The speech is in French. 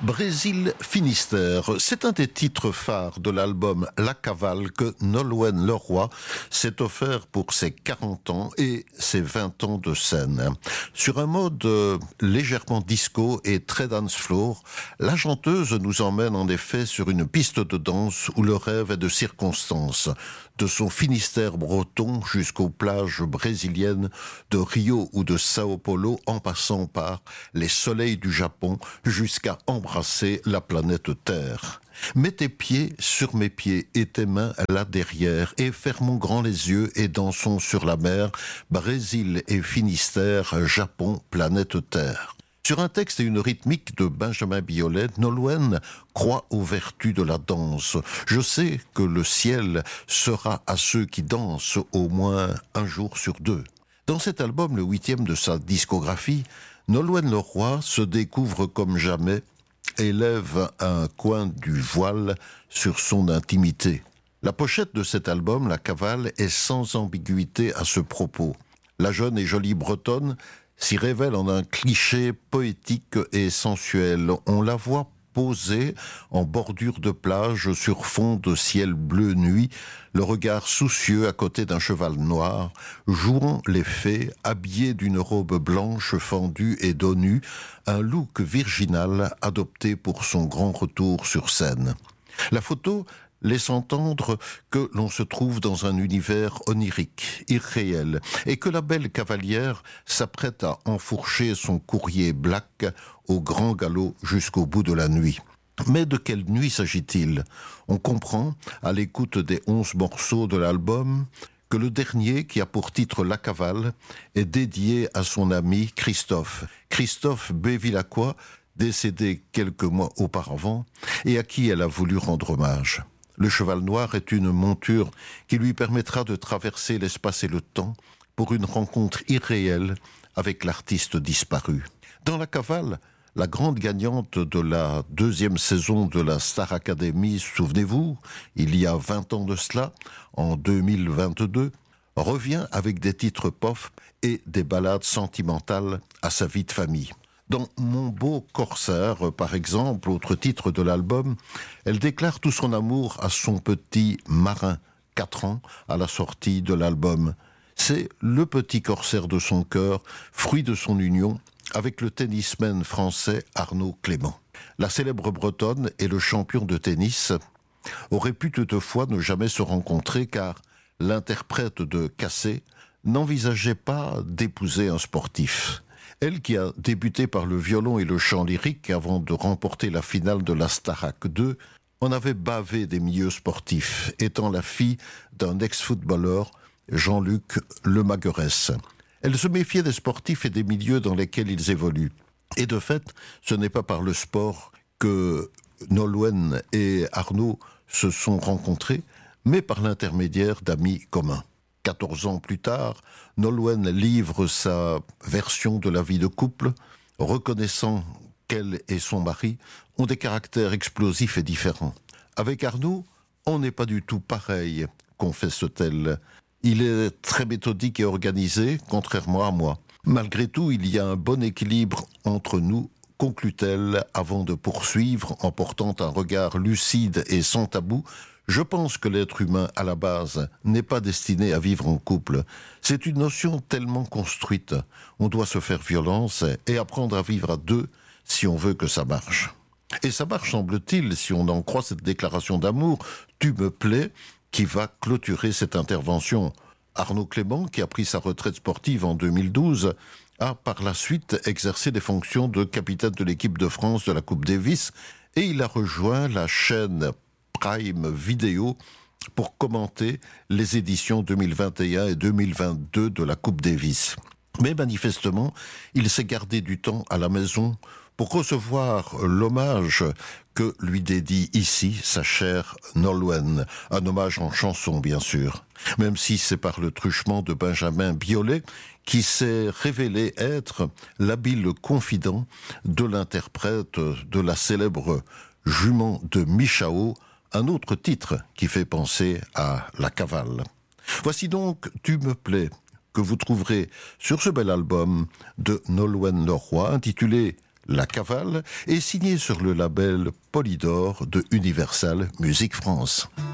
Brésil Finistère, c'est un des titres phares de l'album La Cavale que Nolwenn Leroy s'est offert pour ses 40 ans et ses 20 ans de scène. Sur un mode légèrement disco et très dance floor, la chanteuse nous emmène en effet sur une piste de danse où le rêve est de circonstance. De son Finistère breton jusqu'aux plages brésiliennes de Rio ou de Sao Paulo, en passant par les soleils du Japon jusqu'à embrasser la planète Terre. Mets tes pieds sur mes pieds et tes mains là derrière et fermons grand les yeux et dansons sur la mer, Brésil et Finistère, Japon, planète Terre. Sur un texte et une rythmique de Benjamin Biolay, Nolwenn croit aux vertus de la danse. Je sais que le ciel sera à ceux qui dansent au moins un jour sur deux. Dans cet album, le 8e de sa discographie, Nolwenn Leroy se découvre comme jamais et lève un coin du voile sur son intimité. La pochette de cet album, La Cavale, est sans ambiguïté à ce propos. La jeune et jolie bretonne s'y révèle en un cliché poétique et sensuel. On la voit posée en bordure de plage sur fond de ciel bleu nuit, le regard soucieux à côté d'un cheval noir, jouant les fées, habillée d'une robe blanche fendue et dos nu, un look virginal adopté pour son grand retour sur scène. La photo laisse entendre que l'on se trouve dans un univers onirique, irréel, et que la belle cavalière s'apprête à enfourcher son courrier black au grand galop jusqu'au bout de la nuit. Mais de quelle nuit s'agit-il ? On comprend, à l'écoute des 11 morceaux de l'album, que le dernier, qui a pour titre La Cavale, est dédié à son ami Christophe Bevilacqua, décédé quelques mois auparavant, et à qui elle a voulu rendre hommage. Le cheval noir est une monture qui lui permettra de traverser l'espace et le temps pour une rencontre irréelle avec l'artiste disparu. Dans La Cavale, la grande gagnante de la 2e saison de la Star Academy, souvenez-vous, il y a 20 ans de cela, en 2022, revient avec des titres pop et des ballades sentimentales à sa vie de famille. Dans Mon beau corsaire, par exemple, autre titre de l'album, elle déclare tout son amour à son petit marin, 4 ans, à la sortie de l'album. C'est le petit corsaire de son cœur, fruit de son union avec le tennisman français Arnaud Clément. La célèbre bretonne et le champion de tennis auraient pu toutefois ne jamais se rencontrer car l'interprète de Cassé n'envisageait pas d'épouser un sportif. Elle qui a débuté par le violon et le chant lyrique avant de remporter la finale de la Starac 2, en avait bavé des milieux sportifs, étant la fille d'un ex-footballeur, Jean-Luc Lemaguerès. Elle se méfiait des sportifs et des milieux dans lesquels ils évoluent. Et de fait, ce n'est pas par le sport que Nolwenn et Arnaud se sont rencontrés, mais par l'intermédiaire d'amis communs. 14 ans plus tard, Nolwenn livre sa version de la vie de couple, reconnaissant qu'elle et son mari ont des caractères explosifs et différents. Avec Arnaud, on n'est pas du tout pareil, confesse-t-elle. Il est très méthodique et organisé, contrairement à moi. Malgré tout, il y a un bon équilibre entre nous, conclut-elle avant de poursuivre en portant un regard lucide et sans tabou. Je pense que l'être humain, à la base, n'est pas destiné à vivre en couple. C'est une notion tellement construite. On doit se faire violence et apprendre à vivre à deux si on veut que ça marche. Et ça marche, semble-t-il, si on en croit cette déclaration d'amour, « Tu me plais », qui va clôturer cette intervention. Arnaud Clément, qui a pris sa retraite sportive en 2012, a par la suite exercé des fonctions de capitaine de l'équipe de France de la Coupe Davis et il a rejoint la chaîne Prime Video pour commenter les éditions 2021 et 2022 de la Coupe Davis. Mais manifestement, il s'est gardé du temps à la maison pour recevoir l'hommage que lui dédie ici sa chère Nolwenn. Un hommage en chanson, bien sûr. Même si c'est par le truchement de Benjamin Biolay qui s'est révélé être l'habile confident de l'interprète de la célèbre jument de Michao, un autre titre qui fait penser à La Cavale. Voici donc « Tu me plais » que vous trouverez sur ce bel album de Nolwenn Leroy intitulé La Cavale est signé sur le label Polydor de Universal Music France.